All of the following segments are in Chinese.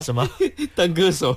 什么当歌手。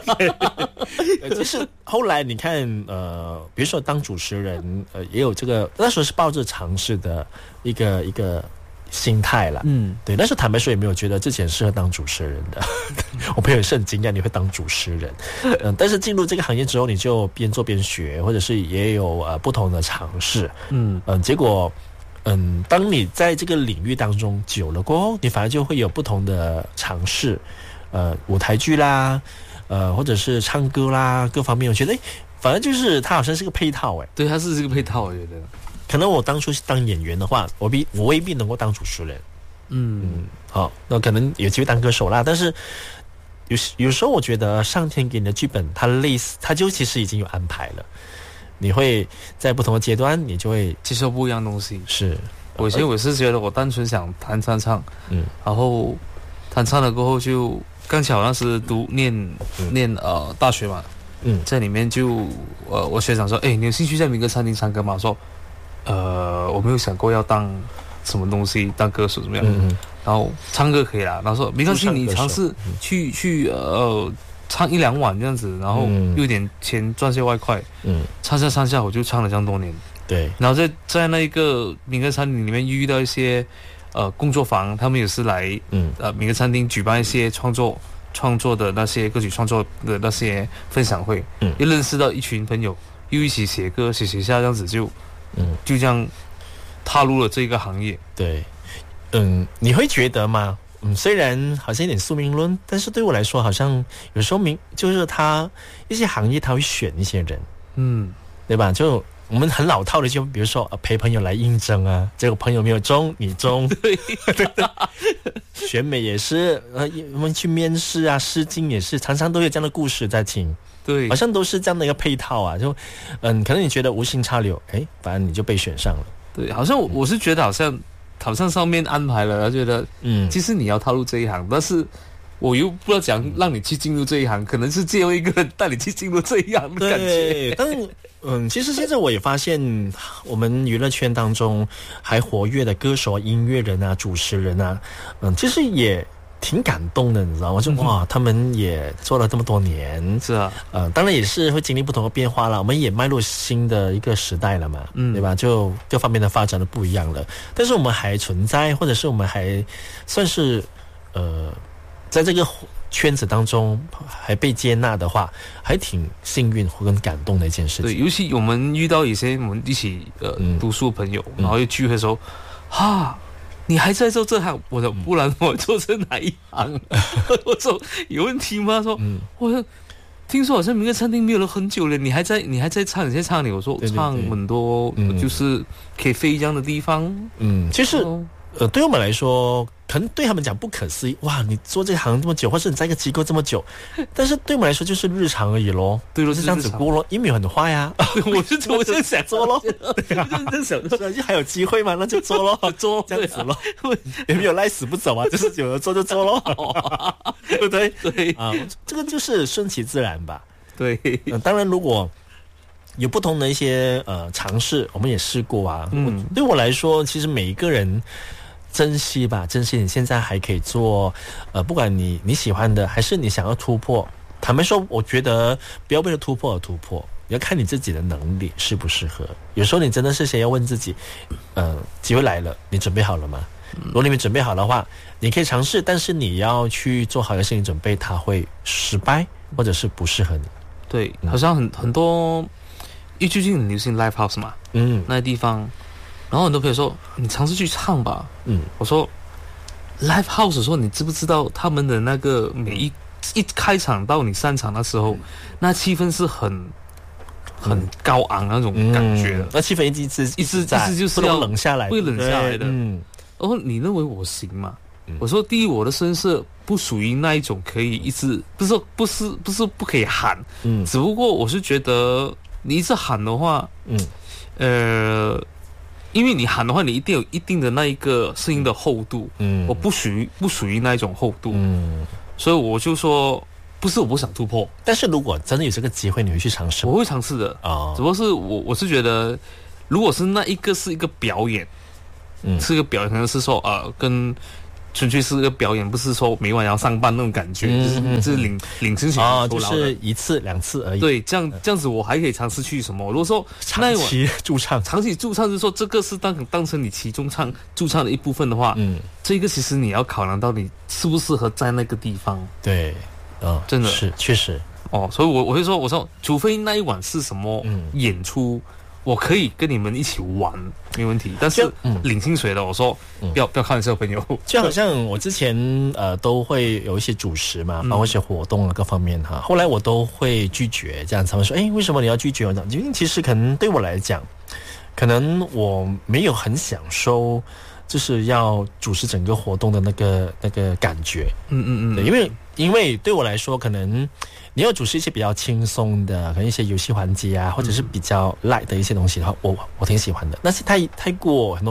就是后来你看，比如说当主持人，也有这个，那时候是抱着尝试的一个心态啦。对，那时候坦白说也没有觉得自己很适合当主持人的。我朋友也是很惊讶你会当主持人，但是进入这个行业之后，你就边做边学，或者是也有不同的尝试。结果。当你在这个领域当中久了过后，你反而就会有不同的尝试，舞台剧啦，或者是唱歌啦，各方面，我觉得，反正就是它好像是个配套， 对，它是这个配套，我觉得。 可能我当初是当演员的话，我未必能够当主持人，好，那可能有机会当歌手啦，但是有时候我觉得上天给你的剧本，它就其实已经有安排了。你会在不同的阶段，你就会接受不一样东西。 是， 我是觉得我单纯想弹唱，然后弹唱了过后就刚巧那时念大学嘛，在里面就我学长说，你有兴趣在民歌餐厅唱歌吗？我说，我没有想过要当什么东西，当歌手怎么样？然后唱歌可以啦，然后说没关系，你尝试去唱1-2晚这样子，然后又有点钱赚些外快，唱下我就唱了这样多年。 对， 然后在那一个民歌餐厅里面遇到一些工作坊，他们也是来民歌餐厅举办一些创作的那些歌曲创作的那些分享会，又认识到一群朋友，又一起写歌写下这样子就这样踏入了这个行业。 对，你会觉得吗？虽然好像有点宿命论，但是对我来说，好像有时候就是他一些行业他会选一些人，对吧？就我们很老套的，就比如说陪朋友来应征啊，结果朋友没有中，你中，对，选美也是，我们去面试啊，试镜也是，常常都有这样的故事在听， 对， 好像都是这样的一个配套啊，就可能你觉得无心插柳，反正你就被选上了， 对，好像我是觉得好像上面安排了，他觉得其实你要踏入这一行，但是我又不知道怎样让你去进入这一行，可能是借用一个人带你去进入这一行的感觉。 对，但其实现在我也发现，我们娱乐圈当中还活跃的歌手、音乐人啊、主持人啊，其实也挺感动的，你知道吗？就哇，他们也做了这么多年， 是啊， 当然也是会经历不同的变化了。我们也迈入新的一个时代了嘛，对吧？就各方面的发展都不一样了，但是我们还存在，或者是我们还算是在这个圈子当中还被接纳的话，还挺幸运或跟感动的一件事情。 对，尤其我们遇到一些我们一起读书的朋友，然后又聚会的时候，你还在做这行？我说不然我做成哪一行？我说有问题吗？说我说听说好像民歌餐厅没有了很久了，你还在唱，你在唱你？我说唱很多，就是可以飞这样的地方。 其实对我们来说，可能对他们讲不可思议，哇！你做这行这么久，或是你在一个机构这么久，但是对我们来说就是日常而已咯。 对咯， 是这样子过咯，也没有很坏呀。我就想做咯，对啊，就想做，就还有机会嘛，那就做咯，做这样子咯，也没有赖死不走啊，就是有的做就做咯，对不对？ 对啊，这个就是顺其自然吧。 对， 当然如果有不同的一些尝试，我们也试过啊。对我来说，其实每一个人。珍惜你现在还可以做，不管你喜欢的，还是你想要突破。坦白说，我觉得不要为了突破而突破，要看你自己的能力适不适合。有时候你真的是先要问自己，机会来了，你准备好了吗？如果你没准备好的话，你可以尝试，但是你要去做好一个心理准备，它会失败或者是不适合你。 对，好像很多，因为最近很流行 live house 嘛，那个地方。然后很多朋友说你尝试去唱吧，我说 live house 的时候你知不知道他们的那个每一开场到你散场的时候，那气氛是很高昂那种感觉的， 那气氛一直就是要冷下来， 会冷下来的。然后你认为我行吗？我说第一，我的声色不属于那一种可以一直不是不可以喊，只不过我是觉得你一直喊的话，因为你喊的话，你一定有一定的那一个声音的厚度，我不属于那一种厚度，所以我就说，不是我不想突破， 但是如果真的有这个机会，你会去尝试？ 我会尝试的只不过是我是觉得，如果是那一个是一个表演，是一个表演，可能是说跟纯粹是个表演，不是说每晚要上班那种感觉，就是领薪水就是1次2次而已。 对，这样子我还可以尝试去什么？如果说长期驻唱就是说这个是当成你其中驻唱的一部分的话，这个其实你要考量到你适不适合在那个地方。 对， 真的是确实所以我会说，我说除非那一晚是什么演出。我可以跟你们一起玩，没问题。但是领薪水的，我说不要开玩笑，朋友。 就好像我之前都会有一些主持嘛，包括一些活动啊各方面哈。后来我都会拒绝，这样他们说，为什么你要拒绝我？因为其实可能对我来讲，可能我没有很享受，就是要主持整个活动的那个感觉。对，因为对我来说，可能你要主持一些比较轻松的，可能一些游戏环节啊，或者是比较 light 的一些东西的话，我挺喜欢的。但是太过很多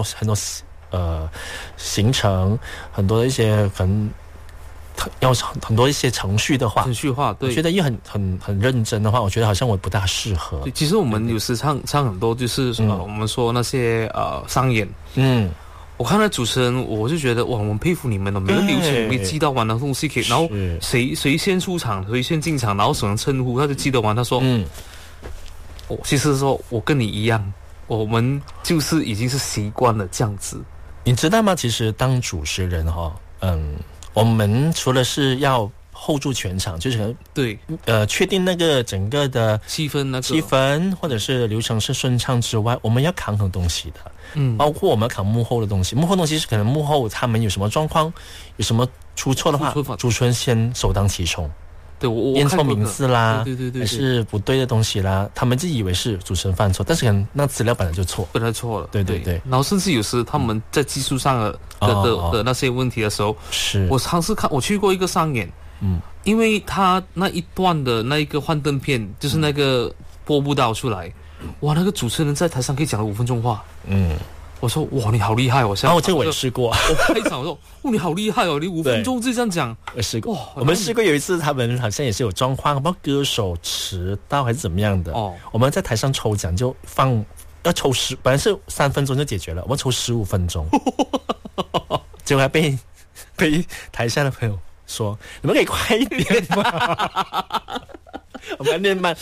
行程，很多的一些可能要很多一些程序化，对，我觉得又很认真的话，我觉得好像我不大适合。 对，其实我们有时唱很多，就是我们说那些商演，我看到主持人，我就觉得哇，我们佩服你们的每个流程没记到完的东西，可以，然后谁先出场，谁先进场，然后什么称呼，他就记得完。他说，其实说我跟你一样，我们就是已经是习惯了这样子。 你知道吗？其实当主持人我们除了是要hold住全场，就是对确定那个整个的气氛或者是流程是顺畅之外，我们要扛很多东西的。包括我们扛幕后的东西，幕后东西是可能幕后他们有什么状况，有什么出错的话，主持人先首当其冲。 对，我念错名字啦， 对， 还是不对的东西啦，他们自己以为是主持人犯错，但是可能那资料本来就错，对。 然后甚至有时他们在技术上的那些问题的时候， 是我尝试看，我去过一个商演，因为他那一段的那一个幻灯片，就是那个播不到出来，哇，那个主持人在台上可以讲了5分钟话，我说哇，你好厉害！我这我也试过， 我开场我说哦，你好厉害哦，你5分钟就这样讲， 我试过。我们试过有一次，他们好像也是有状况，不知道歌手迟到还是怎么样的。我们在台上抽奖就要抽本来是3分钟就解决了，我们抽15分钟，结果还被台下的朋友说：“你们可以快一点吗？”我们念慢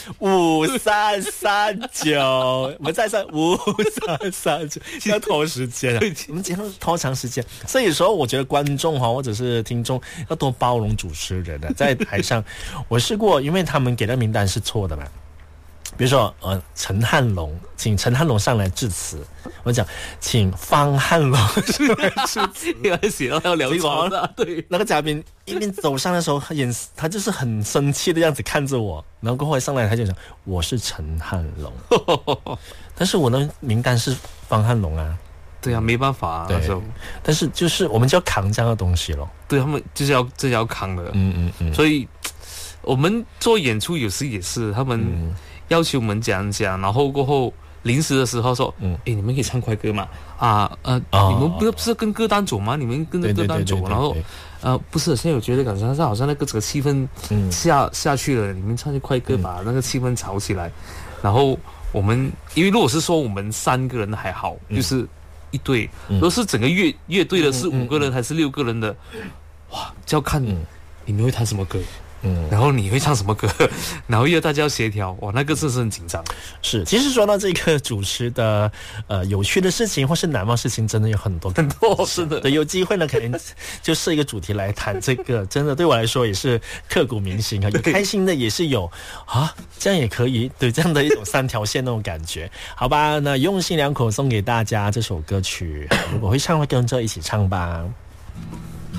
5339，我们再算5339，要拖时间，我们今天拖长时间。所以说，我觉得观众或者是听众要多包容主持人的，在台上我试过，因为他们给的名单是错的嘛。比如说陈汉龙，请陈汉龙上来致辞。我讲，请方汉龙上来致辞。 要写到要聊床的，对。 那个嘉宾一边走上的时候，他就是很生气的样子看着我，然后过后上来他就讲我是陈汉龙，但是我的名单是方汉龙啊。 对啊，没办法啊， 对。但是就是我们就要扛这样的东西咯。 对，他们就是要扛的。所以我们做演出有时也是他们。要求我们讲，然后过后临时的时候说，你们可以唱快歌嘛？你们不是跟歌单走吗？你们跟着歌单走，然后不是，现在我觉得感觉好像那个整个气氛下去了，你们唱些快歌把那个气氛炒起来。然后我们因为如果是说我们3个人还好，就是一队；如果是整个乐队的是5个人还是6个人的，哇，就要看你们会弹什么歌。然后你会唱什么歌，然后大家要协调，哇，那个真是很紧张。是， 其实说到这个主持的有趣的事情或是难忘事情，真的有很多， 是的。 对，有机会呢，可能就设一个主题来谈这个，真的对我来说也是刻骨铭心啊。有开心的，也是有这样也可以，对，这样的一种3条线那种感觉。好吧，那用心良苦送给大家这首歌曲，如果会唱，会跟着一起唱吧。